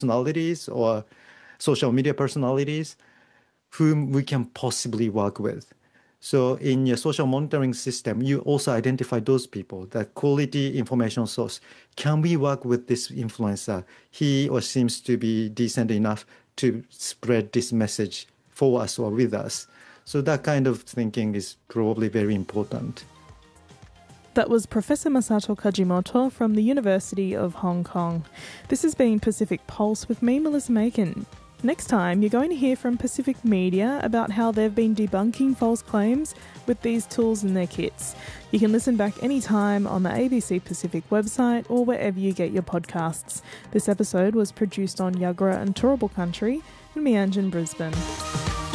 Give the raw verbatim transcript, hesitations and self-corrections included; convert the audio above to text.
personalities or social media personalities whom we can possibly work with. So in your social monitoring system, you also identify those people, that quality information source. Can we work with this influencer? He or seems to be decent enough to spread this message for us or with us. So that kind of thinking is probably very important. That was Professor Masato Kajimoto from the University of Hong Kong. This has been Pacific Pulse with me, Melissa Macon. Next time, you're going to hear from Pacific Media about how they've been debunking false claims with these tools in their kits. You can listen back anytime on the A B C Pacific website or wherever you get your podcasts. This episode was produced on Yagara and Turrbal Country in Meanjin, Brisbane.